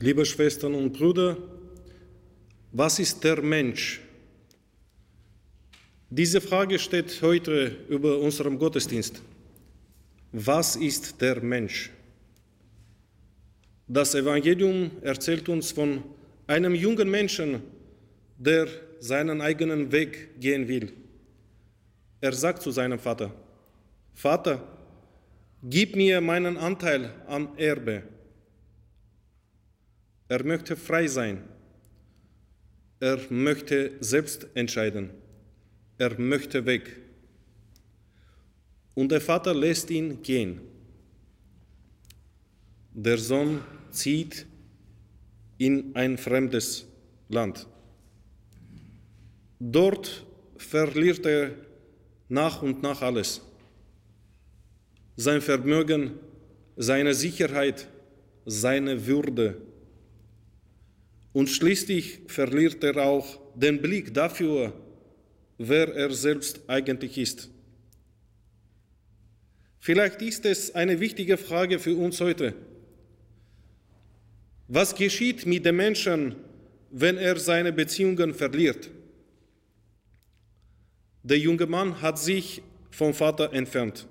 Liebe Schwestern und Brüder, was ist der Mensch? Diese Frage steht heute über unserem Gottesdienst. Was ist der Mensch? Das Evangelium erzählt uns von einem jungen Menschen, der seinen eigenen Weg gehen will. Er sagt zu seinem Vater: Vater, gib mir meinen Anteil am Erbe. Er möchte frei sein. Er möchte selbst entscheiden. Er möchte weg. Und der Vater lässt ihn gehen. Der Sohn zieht in ein fremdes Land. Dort verliert er nach und nach alles. Sein Vermögen, seine Sicherheit, seine Würde. Und schließlich verliert er auch den Blick dafür, wer er selbst eigentlich ist. Vielleicht ist es eine wichtige Frage für uns heute. Was geschieht mit dem Menschen, wenn er seine Beziehungen verliert? Der junge Mann hat sich vom Vater entfernt.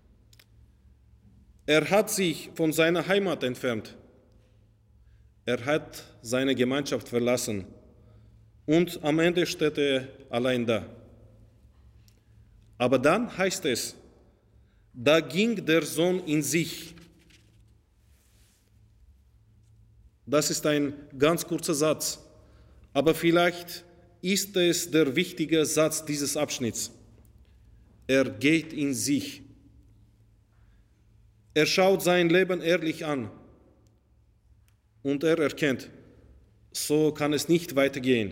Er hat sich von seiner Heimat entfernt. Er hat seine Gemeinschaft verlassen und am Ende steht er allein da. Aber dann heißt es, da ging der Sohn in sich. Das ist ein ganz kurzer Satz, aber vielleicht ist es der wichtige Satz dieses Abschnitts. Er geht in sich. Er schaut sein Leben ehrlich an. Und er erkennt, so kann es nicht weitergehen.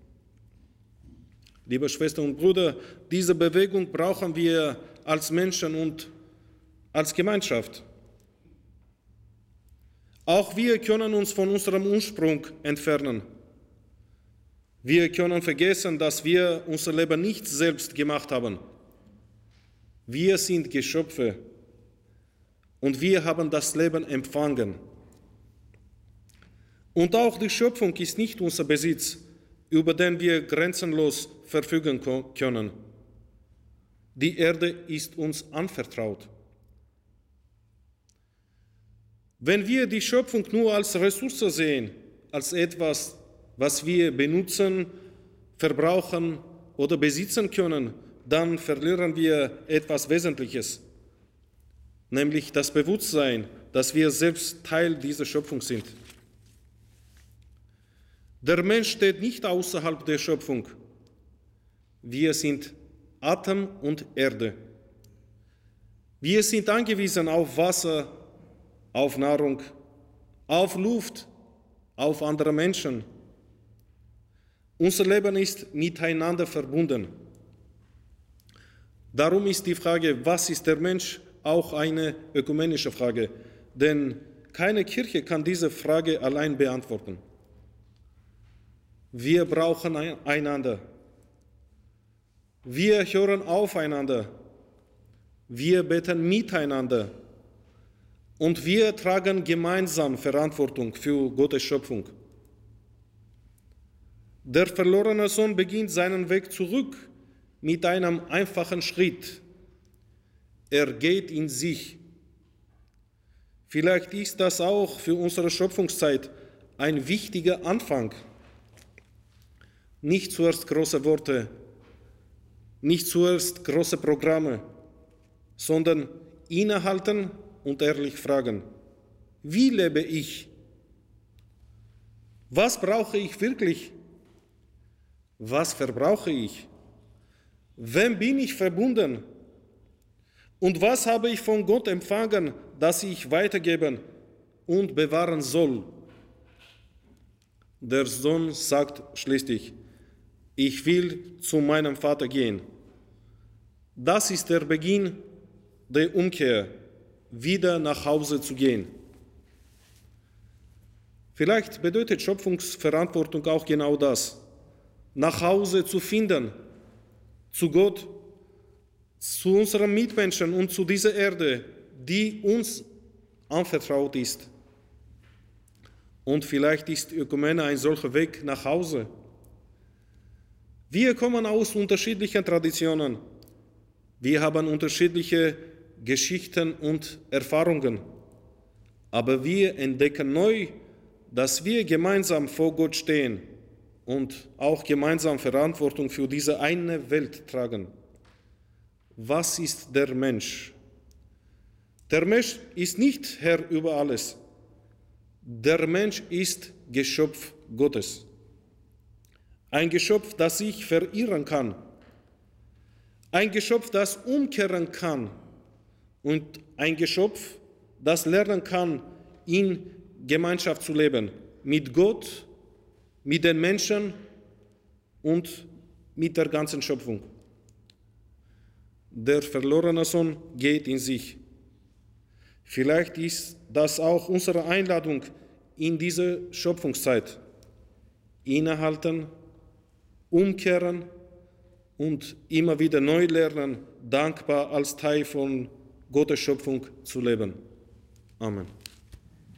Liebe Schwestern und Brüder, diese Bewegung brauchen wir als Menschen und als Gemeinschaft. Auch wir können uns von unserem Ursprung entfernen. Wir können vergessen, dass wir unser Leben nicht selbst gemacht haben. Wir sind Geschöpfe und wir haben das Leben empfangen. Und auch die Schöpfung ist nicht unser Besitz, über den wir grenzenlos verfügen können. Die Erde ist uns anvertraut. Wenn wir die Schöpfung nur als Ressource sehen, als etwas, was wir benutzen, verbrauchen oder besitzen können, dann verlieren wir etwas Wesentliches, nämlich das Bewusstsein, dass wir selbst Teil dieser Schöpfung sind. Der Mensch steht nicht außerhalb der Schöpfung. Wir sind Atem und Erde. Wir sind angewiesen auf Wasser, auf Nahrung, auf Luft, auf andere Menschen. Unser Leben ist miteinander verbunden. Darum ist die Frage, was ist der Mensch, auch eine ökumenische Frage. Denn keine Kirche kann diese Frage allein beantworten. Wir brauchen einander. Wir hören aufeinander. Wir beten miteinander. Und wir tragen gemeinsam Verantwortung für Gottes Schöpfung. Der verlorene Sohn beginnt seinen Weg zurück mit einem einfachen Schritt. Er geht in sich. Vielleicht ist das auch für unsere Schöpfungszeit ein wichtiger Anfang. Nicht zuerst große Worte, nicht zuerst große Programme, sondern innehalten und ehrlich fragen: Wie lebe ich? Was brauche ich wirklich? Was verbrauche ich? Wem bin ich verbunden? Und was habe ich von Gott empfangen, das ich weitergeben und bewahren soll? Der Sohn sagt schließlich: Ich will zu meinem Vater gehen. Das ist der Beginn der Umkehr, wieder nach Hause zu gehen. Vielleicht bedeutet Schöpfungsverantwortung auch genau das: nach Hause zu finden, zu Gott, zu unseren Mitmenschen und zu dieser Erde, die uns anvertraut ist. Und vielleicht ist Ökumene ein solcher Weg nach Hause. Wir kommen aus unterschiedlichen Traditionen. Wir haben unterschiedliche Geschichten und Erfahrungen. Aber wir entdecken neu, dass wir gemeinsam vor Gott stehen und auch gemeinsam Verantwortung für diese eine Welt tragen. Was ist der Mensch? Der Mensch ist nicht Herr über alles. Der Mensch ist Geschöpf Gottes. Ein Geschöpf, das sich verirren kann. Ein Geschöpf, das umkehren kann. Und ein Geschöpf, das lernen kann, in Gemeinschaft zu leben. Mit Gott, mit den Menschen und mit der ganzen Schöpfung. Der verlorene Sohn geht in sich. Vielleicht ist das auch unsere Einladung in diese Schöpfungszeit. Innehalten, umkehren und immer wieder neu lernen, dankbar als Teil von Gottes Schöpfung zu leben. Amen.